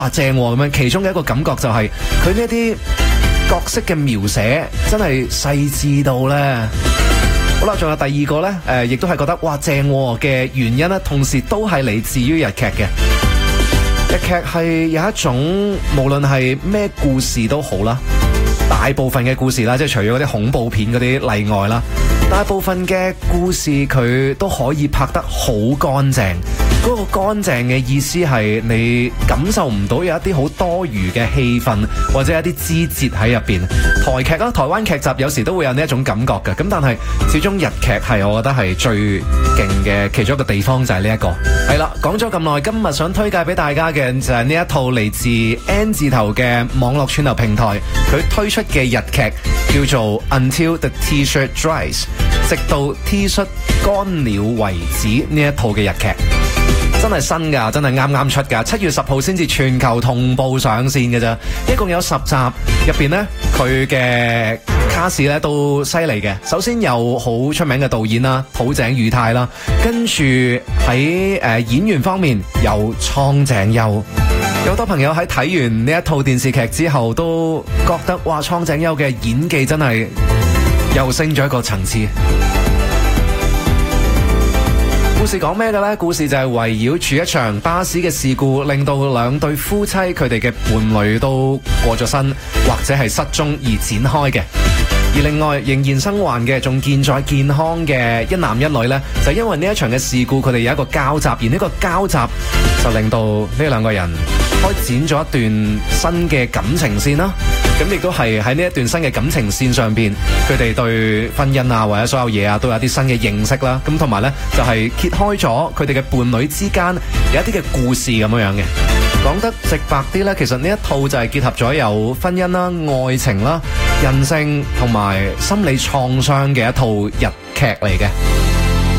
正咁樣。其中嘅一個感覺就係佢呢啲角色嘅描寫真係細緻到呢。好啦，仲有第二個呢，亦都係覺得哇正嘅原因呢，同時都係嚟自於日劇嘅。日劇係有一種無論係咩故事都好啦，大部分嘅故事啦，即係除咗嗰啲恐怖片嗰啲例外啦，大部分嘅故事佢都可以拍得好乾淨。嗰個乾淨嘅意思係你感受唔到有一啲好多餘嘅氣氛或者一啲枝節喺入邊。台劇啦，台灣劇集有時都會有呢一種感覺嘅，咁但係始終日劇係我覺得係最勁嘅其中一個地方就係呢一個。係啦，講咗咁耐，今日想推介俾大家嘅就係呢一套嚟自 N 字頭嘅網絡串流平台，佢推出嘅日劇叫做 Until the T-shirt Dries， 直到 T 恤乾了為止呢一套嘅日劇。真係新㗎，真係啱啱出㗎，7月10號先至全球同步上線嘅啫。一共有10集，入邊呢，佢嘅卡士咧都犀利嘅。首先有好出名嘅導演啦，土井裕太啦，跟住喺演員方面有蒼井優。有好多朋友喺睇完呢一套電視劇之後都覺得哇，蒼井優嘅演技真係又升咗一個層次。故事講咩嘅呢？故事就係圍繞住一場巴士嘅事故，令到兩對夫妻佢哋嘅伴侶都過咗身，或者係失蹤而展開嘅。而另外仍然生還嘅，仲健在健康嘅一男一女呢，就因為呢一場嘅事故，佢哋有一個交集，而呢個交集就令到呢兩個人開展咗一段新嘅感情線啦。咁亦都係喺呢一段新嘅感情線上邊，佢哋對婚姻啊或者所有嘢啊都有啲新嘅認識啦。咁同埋呢，就係揭開咗佢哋嘅伴侶之間有一啲嘅故事咁樣嘅。講得直白啲呢，其實呢一套就係結合咗有婚姻啦、愛情啦、人性同埋心理創傷嘅一套日劇嚟嘅。